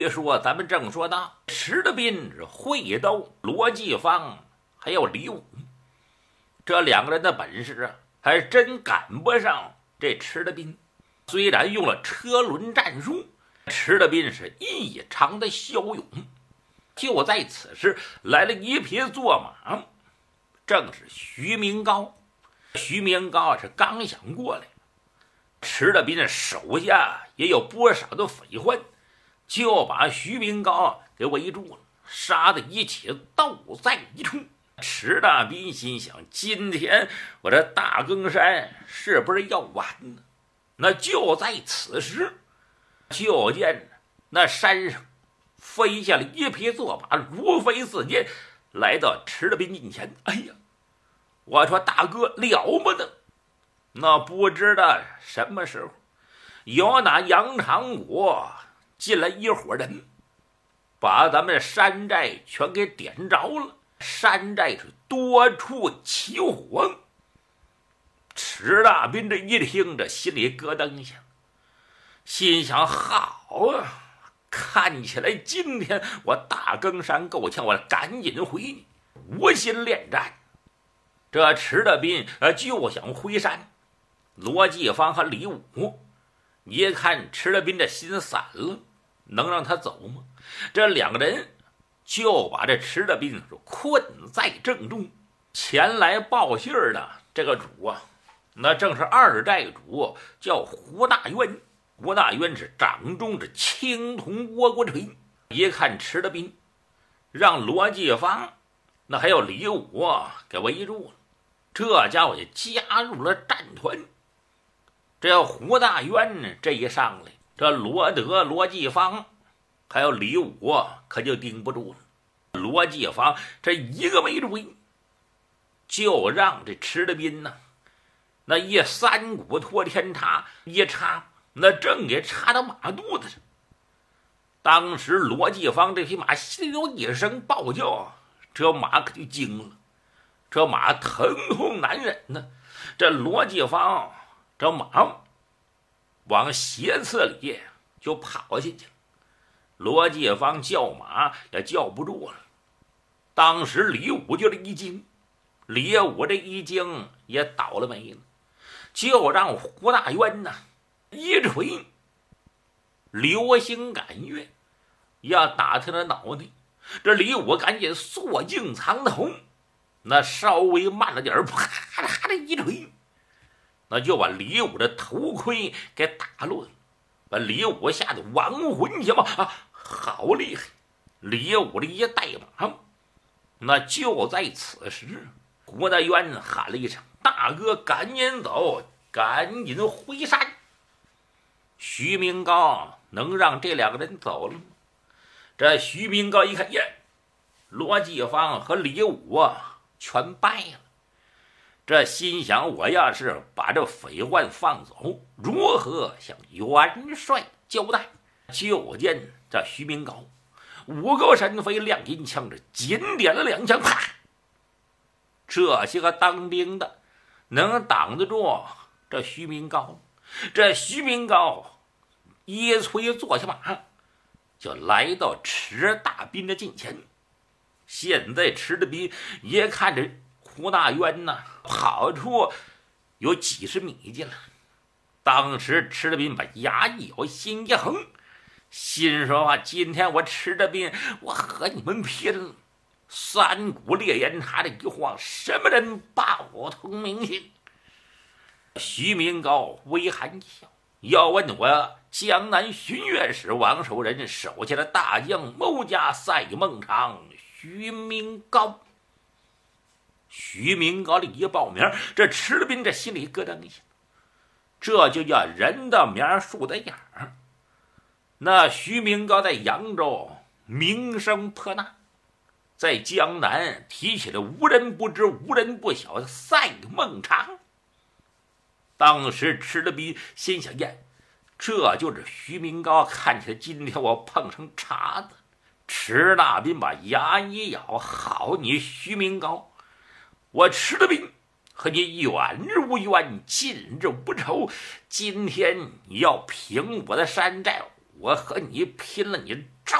别说咱们正说到池德斌、会斗、罗继芳还有李武，这两个人的本事啊，还真赶不上这池德斌。虽然用了车轮战术，池德斌是异常的骁勇。就在此时，来了一匹坐马，正是徐明高。徐明高是刚想过来，池德斌手下也有不少的匪患，就把徐明高给围住了，杀得一起斗在一处。池大斌心想，今天我这大更山是不是要完呢？那就在此时，就见那山上飞下了一匹坐马，如飞似箭，来到池大斌近前。哎呀，我说大哥了不得！那不知道什么时候有那杨长国进来一伙人，把咱们山寨全给点着了。山寨是多处起火。池大斌这一听，这心里咯噔一下，心想：好啊，看起来今天我大更山够呛，我赶紧回去，无心恋战。这池大斌就想回山。罗继芳和李武一看池大斌这心散了，能让他走吗？这两个人就把这池大斌困在正中。前来报信的这个主啊，那正是二寨主，叫胡大渊。胡大渊是掌中是青铜倭国锤。一看池大斌让罗继芳那还有李武给围住了，这家伙也加入了战团。这胡大渊呢，这一上来，这罗德、罗继芳还有李武可就顶不住了。罗继芳这一个没追，就让这池大斌呢，那一三股托天插一插，那正给插到马肚子上。当时罗继芳这匹马心里有一声暴叫，这马可就惊了，这马疼痛难忍呢。这罗继芳这马往斜刺里就跑进去了，罗继芳叫马也叫不住了。当时李武就这一惊，李武这一惊也倒了霉了，就让胡大渊呢一锤，流星赶月，要打他的脑袋。这李武赶紧缩颈藏头，那稍微慢了点，啪啦的一锤，那就把李武的头盔给打落了，把李武吓得亡魂邪嘛好厉害！李武的一带马，那就在此时，胡大渊喊了一声：“大哥，赶紧走，赶紧回山！”徐明高能让这两个人走了吗？这徐明高一看，耶，罗继芳和李武全败了。这心想，我要是把这匪患放走，如何向元帅交代？就见这徐明高五个神飞，亮银枪，这紧点了两枪，啪！这些个当兵的能挡得住这徐明高？这徐明高一催坐下马，就来到池大斌的近前。现在池大斌也看着胡大渊呢，跑出有几十米去了。当时池大斌把牙一咬，心一横，心说今天我池大斌，我和你们拼了！三股烈焰叉的一晃，什么人报通明星？徐明高微含一笑，要问我江南巡阅使王守仁手下的大将牟家赛孟尝徐明高。徐明高的一报名，这池大斌这心里咯噔一下，这就叫人的名树的样儿。那徐明高在扬州名声颇大，在江南提起了无人不知无人不晓的赛孟尝。当时池大斌心想，呀，这就是徐明高，看起来今天我碰上茬子。池大斌把牙一咬，好你徐明高，我池大斌和你远日无冤，近日无仇，今天你要平我的山寨， 我和你拼了，你